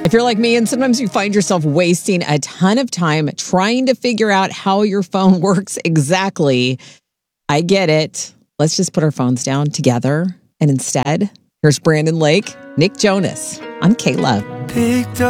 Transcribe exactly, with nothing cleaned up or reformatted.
If you're like me and sometimes you find yourself wasting a ton of time trying to figure out how your phone works exactly, I get it. Let's just put our phones down together. And instead, here's Brandon Lake, Nick Jonas on K-Love.